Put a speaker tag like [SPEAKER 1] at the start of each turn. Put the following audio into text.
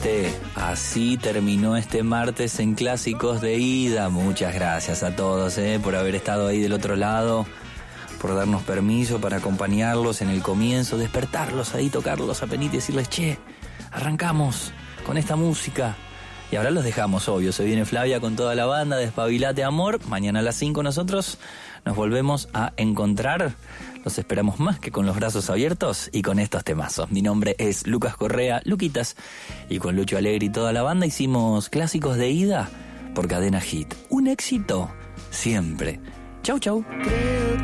[SPEAKER 1] gente, así terminó este martes en Clásicos de Ida. Muchas gracias a todos por haber estado ahí del otro lado, por darnos permiso para acompañarlos en el comienzo, despertarlos ahí, tocarlos a penita y decirles, che, arrancamos con esta música. Y ahora los dejamos, obvio, se viene Flavia con toda la banda, Despabilate Amor. Mañana a las 5 nosotros nos volvemos a encontrar. Los esperamos más que con los brazos abiertos y con estos temazos. Mi nombre es Lucas Correa, Luquitas, y con Lucho Alegre y toda la banda hicimos Clásicos de Ida por Cadena Hit. Un éxito siempre. Chau, chau.